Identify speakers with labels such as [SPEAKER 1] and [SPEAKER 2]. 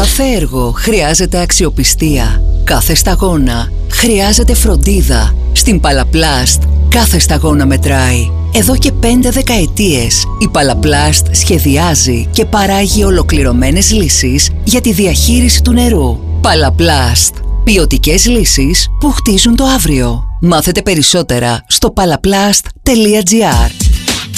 [SPEAKER 1] Κάθε έργο χρειάζεται αξιοπιστία. Κάθε σταγόνα χρειάζεται φροντίδα. Στην Παλαπλάστ κάθε σταγόνα μετράει. Εδώ και 5 δεκαετίες η Παλαπλάστ σχεδιάζει και παράγει ολοκληρωμένες λύσεις για τη διαχείριση του νερού. Παλαπλάστ. Ποιοτικές λύσεις που χτίζουν το αύριο. Μάθετε περισσότερα στο palaplast.gr.